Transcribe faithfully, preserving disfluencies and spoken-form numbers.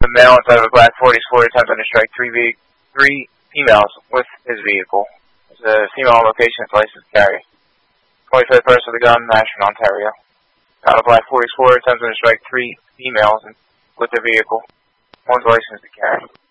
The male inside of a black forty Explorer attempted to strike three, ve three females with his vehicle. There's a female on location that's licensed to carry. twenty-fifth person with a gun, Ashland, Ontario. Out of black forty Explorer attempted to strike three females with their vehicle. One's licensed to carry.